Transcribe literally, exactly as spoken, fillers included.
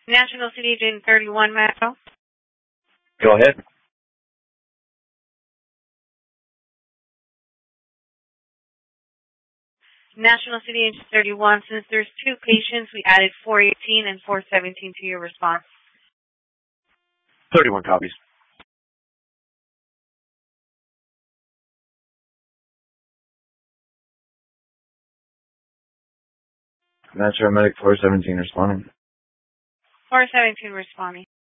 National City Agent thirty-one, Metro. Go ahead. National City Agent thirty-one, since there's two patients, we added four eighteen and four seventeen to your response. thirty-one copies. Metro Medic four seventeen responding. four seventeen responding.